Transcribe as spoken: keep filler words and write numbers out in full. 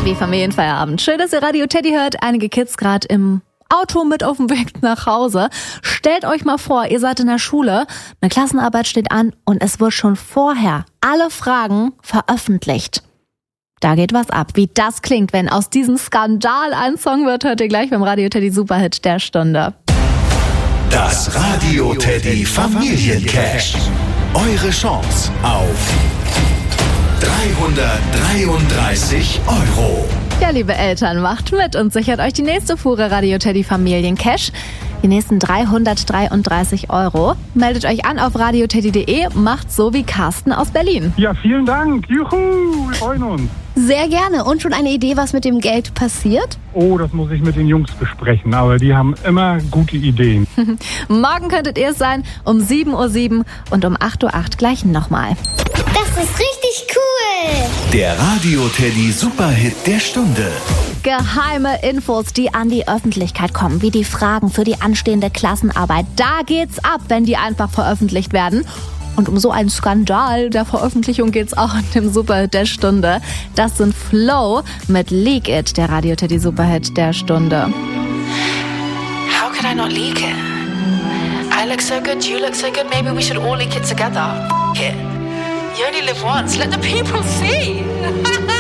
Wie Familienfeierabend. Schön, dass ihr Radio Teddy hört. Einige Kids gerade im Auto mit auf dem Weg nach Hause. Stellt euch mal vor, ihr seid in der Schule, eine Klassenarbeit steht an und es wird schon vorher alle Fragen veröffentlicht. Da geht was ab. Wie das klingt, wenn aus diesem Skandal ein Song wird, hört ihr gleich beim Radio Teddy Superhit der Stunde. Das Radio Teddy Familiencash. Eure Chance auf dreihundertdreiunddreißig Euro. Ja, liebe Eltern, macht mit und sichert euch die nächste Fuhre Radio Teddy Familiencash. Die nächsten dreihundertdreiunddreißig Euro. Meldet euch an auf radioteddy punkt de, macht so wie Carsten aus Berlin. Ja, vielen Dank. Juhu, wir freuen uns. Sehr gerne. Und schon eine Idee, was mit dem Geld passiert? Oh, das muss ich mit den Jungs besprechen, aber die haben immer gute Ideen. Morgen könntet ihr es sein, um sieben Uhr sieben und um acht Uhr acht gleich nochmal. Das ist richtig cool. Der Radio Teddy Superhit der Stunde. Geheime Infos, die an die Öffentlichkeit kommen, wie die Fragen für die anstehende Klassenarbeit. Da geht's ab, wenn die einfach veröffentlicht werden. Und um so einen Skandal der Veröffentlichung geht's auch in dem Superhit der Stunde. Das sind Flow mit Leak It, der Radio Teddy Superhit der Stunde. How could I not leak it? I look so good, you look so good, maybe we should all leak it together. F*** it. You only live once, let the people see.